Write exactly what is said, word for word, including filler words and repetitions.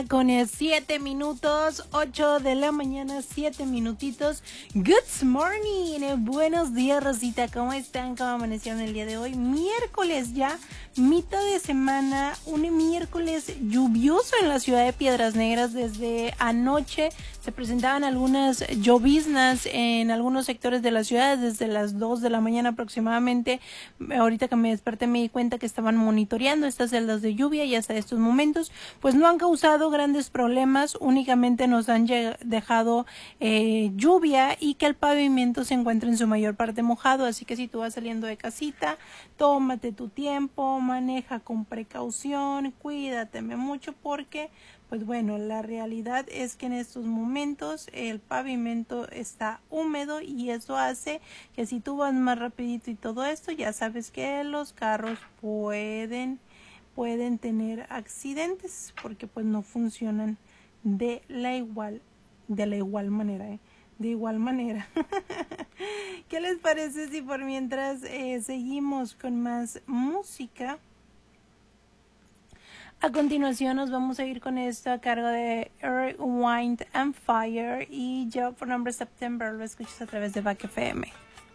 Con siete minutos, ocho de la mañana, siete minutitos. Good morning, buenos días, Rosita. ¿Cómo están? ¿Cómo amanecieron el día de hoy? Miércoles ya, mitad de semana, un miércoles lluvioso en la ciudad de Piedras Negras. Desde anoche se presentaban algunas lloviznas en algunos sectores de la ciudad desde las dos de la mañana aproximadamente. Ahorita que me desperté me di cuenta que estaban monitoreando estas celdas de lluvia y hasta estos momentos pues no han causado grandes problemas, únicamente nos han dejado eh, lluvia y que el pavimento se encuentra en su mayor parte mojado, así que si tú vas saliendo de casita, tómate tu tiempo, maneja con precaución, cuídateme mucho porque pues bueno, la realidad es que en estos momentos el pavimento está húmedo y eso hace que si tú vas más rapidito y todo esto, ya sabes que los carros pueden pueden tener accidentes porque pues no funcionan de la igual de la igual manera, ¿eh? de igual manera. ¿Qué les parece si por mientras eh, seguimos con más música? A continuación nos vamos a ir con esto a cargo de Earth, Wind and Fire y yo por nombre September, lo escuchas a través de Back F M.